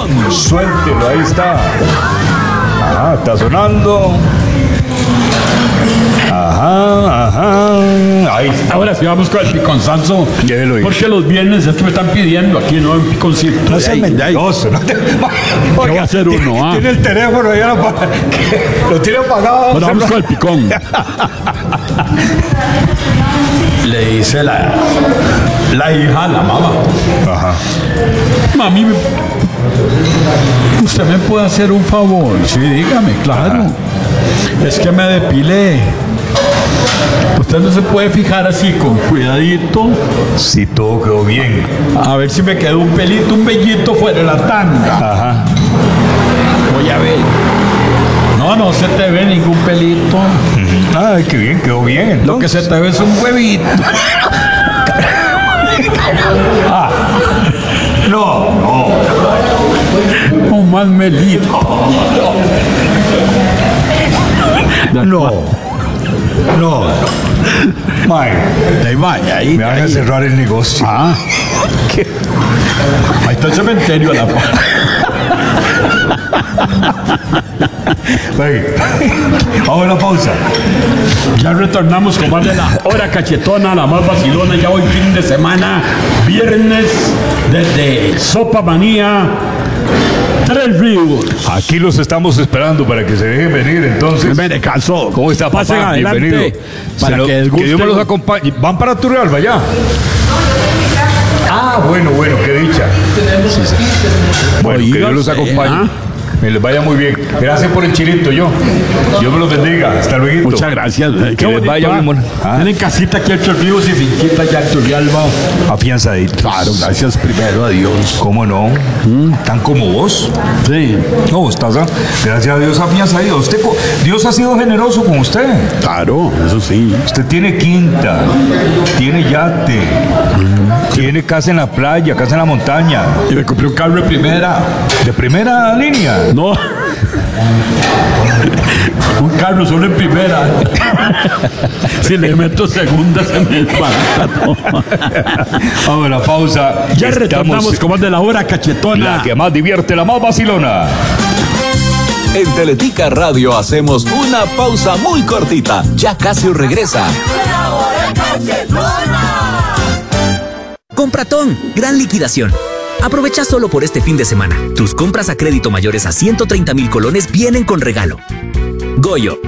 Suéltelo, ahí está. Ajá, está sonando. Ajá. Ahí está. Ahora sí vamos con el piconzanzo. Llévelo ahí. Porque los viernes es que me están pidiendo aquí, ¿no? En piconcito. No seas mentiroso. ¿Qué va a hacer uno? Tiene el teléfono ya lo tiene apagado. Ahora vamos con el picón. Le dice la hija a la mamá. Ajá. Mami, ¿usted me puede hacer un favor? Sí, dígame, claro. Es que me depilé. Usted no se puede fijar así con cuidadito. Sí, todo quedó bien. A ver si me quedó un pelito, un vellito fuera de la tanga. Ajá. Voy a ver. No se te ve ningún pelito. Ay, qué bien, quedó bien. Entonces. Lo que se te ve es un huevito. No. Un malmelito. No. Mae, Ahí me van a ahí. cerrar el negocio. ¿Qué? Ahí está el cementerio a la par. Vamos a la pausa. Ya retornamos con más de la hora cachetona, la más vacilona. Ya hoy fin de semana, viernes, desde Sopa Manía, Tres Ríos. Aquí los estamos esperando para que se dejen venir, entonces. Me descansó. ¿Cómo está, papá? Pasen adelante. Bienvenido. Para que les guste. Que Dios me los acompañe. ¿Van para Turrialba ya? Bueno, qué dicha. Bueno, que Dios los acompañe. Me les vaya muy bien. Gracias por el chilito, Dios me los bendiga. Hasta luego. Muchas gracias. Que les vaya muy bueno. Tienen casita aquí en Tres Ríos y finquita ya en Turrialba. Afianzaditos. Claro, gracias primero a Dios. ¿Cómo no? ¿Tan como vos? Sí. No, estás, gracias a Dios, afianzado. Dios ha sido generoso con usted. Claro, eso sí. Usted tiene quinta, tiene yate, tiene casa en la playa, casa en la montaña. Y me compré un carro de primera. ¿De primera línea? No. Un carro solo en primera. Si le meto segunda se me espanta. Vamos a la pausa. Ya retornamos como es de la hora cachetona. La que más divierte, la más vacilona. En Teletica Radio hacemos una pausa muy cortita. Ya casi regresa. La hora cachetona. Compratón, gran liquidación. Aprovecha solo por este fin de semana. Tus compras a crédito mayores a 130,000 colones vienen con regalo. Goyo.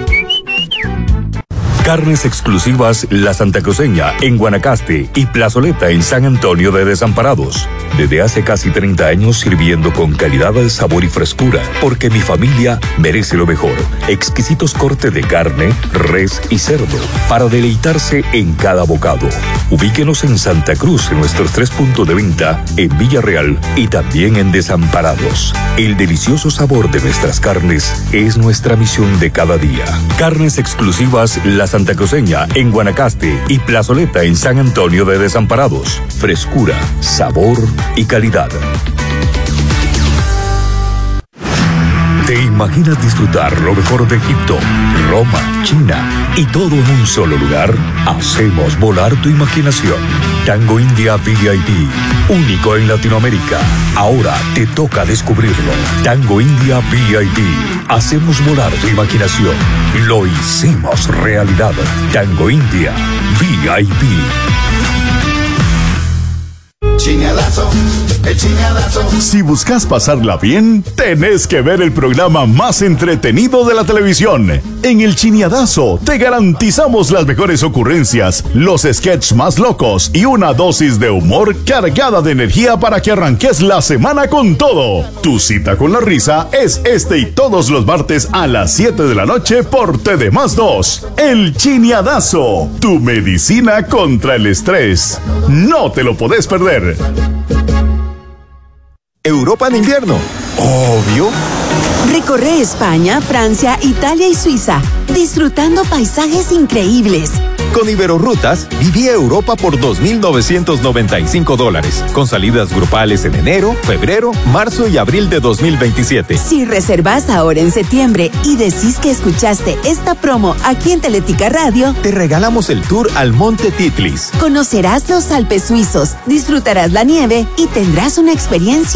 Carnes exclusivas La Santa Cruceña en Guanacaste y Plazoleta en San Antonio de Desamparados. Desde hace casi 30 años sirviendo con calidad, sabor y frescura, porque mi familia merece lo mejor. Exquisitos cortes de carne, res y cerdo para deleitarse en cada bocado. Ubíquenos en Santa Cruz en nuestros 3 puntos de venta en Villarreal y también en Desamparados. El delicioso sabor de nuestras carnes es nuestra misión de cada día. Carnes exclusivas La Santa Cruceña en Guanacaste y Plazoleta en San Antonio de Desamparados. Frescura, sabor y calidad. ¿Te imaginas disfrutar lo mejor de Egipto, Roma, China y todo en un solo lugar? Hacemos volar tu imaginación. Tango India VIP, único en Latinoamérica. Ahora te toca descubrirlo. Tango India VIP. Hacemos volar tu imaginación. Lo hicimos realidad. Tango India VIP. Chineadazo, el chineadazo. Si buscas pasarla bien, tenés que ver el programa más entretenido de la televisión. En el Chineadazo te garantizamos las mejores ocurrencias, los sketches más locos y una dosis de humor cargada de energía para que arranques la semana con todo. Tu cita con la risa es este y todos los martes a las 7 de la noche por TD+2. El Chineadazo, tu medicina contra el estrés. No te lo podés perder. Europa en invierno. Obvio. Recorre España, Francia, Italia y Suiza, disfrutando paisajes increíbles. Con Iberorrutas, viví Europa por $2,995, con salidas grupales en enero, febrero, marzo y abril de 2027. Si reservas ahora en septiembre y decís que escuchaste esta promo aquí en Teletica Radio, te regalamos el tour al Monte Titlis. Conocerás los Alpes suizos, disfrutarás la nieve y tendrás una experiencia